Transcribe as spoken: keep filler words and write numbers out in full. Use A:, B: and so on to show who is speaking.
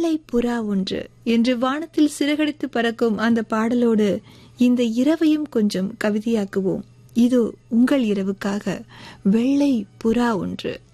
A: வெள்ளை புறா ஒன்று என்று வானத்தில் சிறகடித்து பறக்கும் அந்த பாடலோடு இந்த இரவையும் கொஞ்சம் கவிதையாக்குவோம். இது உங்கள் இரவுக்காக வெள்ளை புறா ஒன்று.